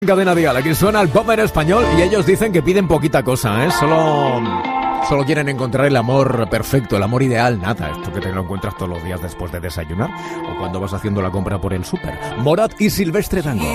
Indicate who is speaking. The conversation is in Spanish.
Speaker 1: Cadena Dial, aquí suena el pop en español y ellos dicen que piden poquita cosa, ¿eh? Solo quieren encontrar el amor perfecto, el amor ideal, nada, esto que te lo encuentras todos los días después de desayunar o cuando vas haciendo la compra por el súper. Morat y Silvestre Dangond.